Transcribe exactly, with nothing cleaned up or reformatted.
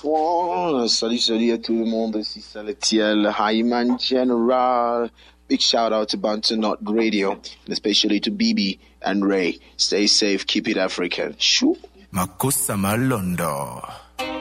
one. Salut, salut à tout le monde. Ici Salatiel, Hyman General. Big shout out to Bantu Not Radio, and especially to B B and Ray. Stay safe, keep it African. Shoo. Makosa Malondo.